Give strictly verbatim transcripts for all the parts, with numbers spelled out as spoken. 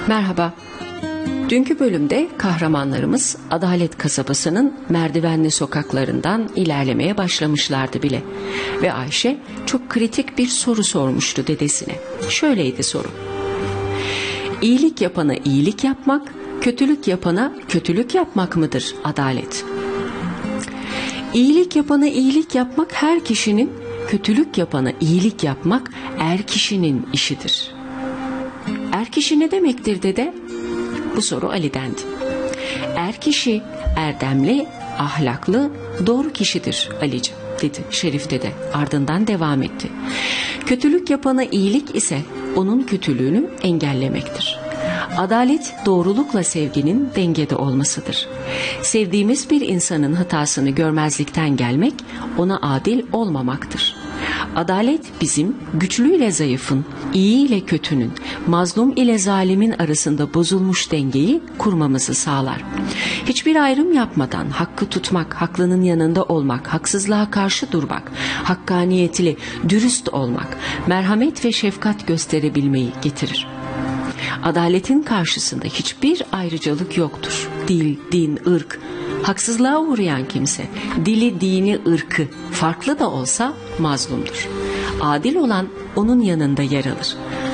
Merhaba. Dünkü bölümde kahramanlarımız Adalet kasabasının merdivenli sokaklarından ilerlemeye başlamışlardı bile. Ve Ayşe çok kritik bir soru sormuştu dedesine. Şöyleydi soru. İyilik yapana iyilik yapmak, kötülük yapana kötülük yapmak mıdır adalet? İyilik yapana iyilik yapmak her kişinin, kötülük yapana iyilik yapmak er kişinin işidir. Er kişi ne demektir dede? Bu soru Ali'dendi. Er kişi erdemli, ahlaklı, doğru kişidir Ali'ciğim dedi Şerif dede. Ardından devam etti. Kötülük yapana iyilik ise onun kötülüğünü engellemektir. Adalet doğrulukla sevginin dengede olmasıdır. Sevdiğimiz bir insanın hatasını görmezlikten gelmek ona adil olmamaktır. Adalet bizim güçlüyle zayıfın, iyi ile kötünün, mazlum ile zalimin arasında bozulmuş dengeyi kurmamızı sağlar. Hiçbir ayrım yapmadan hakkı tutmak, haklının yanında olmak, haksızlığa karşı durmak, hakkaniyetli, dürüst olmak, merhamet ve şefkat gösterebilmeyi getirir. Adaletin karşısında hiçbir ayrıcalık yoktur. Dil, din, ırk. Haksızlığa uğrayan kimse, dili, dini, ırkı farklı da olsa mazlumdur. Adil olan onun yanında yer alır.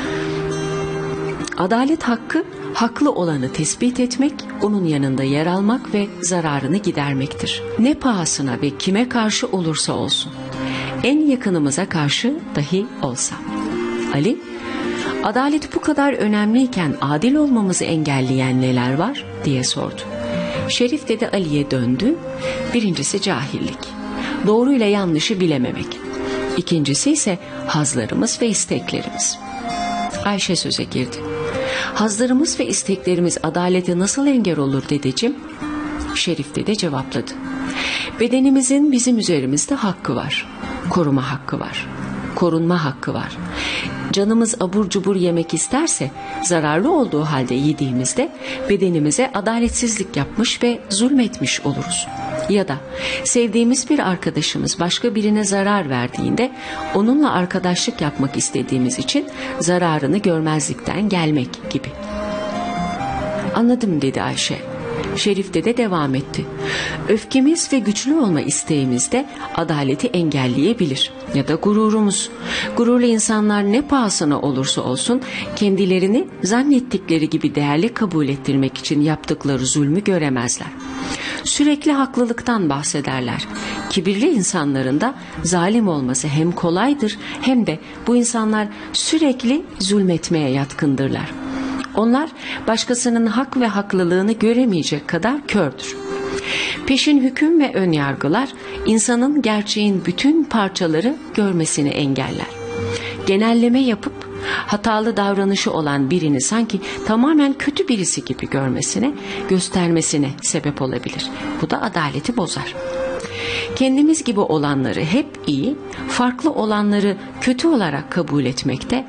Adalet hakkı, haklı olanı tespit etmek, onun yanında yer almak ve zararını gidermektir. Ne pahasına ve kime karşı olursa olsun. En yakınımıza karşı dahi olsa. Ali, adalet bu kadar önemliyken adil olmamızı engelleyen neler var diye sordu. Şerif dede Ali'ye döndü. Birincisi cahillik. Doğruyla yanlışı bilememek. İkincisi ise hazlarımız ve isteklerimiz. Ayşe söze girdi. Hazlarımız ve isteklerimiz adalete nasıl engel olur dedeciğim? Şerif dede cevapladı. Bedenimizin bizim üzerimizde hakkı var. Koruma hakkı var. Korunma hakkı var. Canımız abur cubur yemek isterse zararlı olduğu halde yediğimizde bedenimize adaletsizlik yapmış ve zulmetmiş oluruz. Ya da sevdiğimiz bir arkadaşımız başka birine zarar verdiğinde onunla arkadaşlık yapmak istediğimiz için zararını görmezlikten gelmek gibi. Anladım dedi Ayşe. Şerif dede devam etti. Öfkemiz ve güçlü olma isteğimiz de adaleti engelleyebilir. Ya da gururumuz. Gururlu insanlar ne pahasına olursa olsun kendilerini zannettikleri gibi değerli kabul ettirmek için yaptıkları zulmü göremezler. Sürekli haklılıktan bahsederler. Kibirli insanların da zalim olması hem kolaydır hem de bu insanlar sürekli zulmetmeye yatkındırlar. Onlar başkasının hak ve haklılığını göremeyecek kadar kördür. Peşin hüküm ve önyargılar insanın gerçeğin bütün parçaları görmesini engeller. Genelleme yapıp hatalı davranışı olan birini sanki tamamen kötü birisi gibi görmesine, göstermesine sebep olabilir. Bu da adaleti bozar. Kendimiz gibi olanları hep iyi, farklı olanları kötü olarak kabul etmekte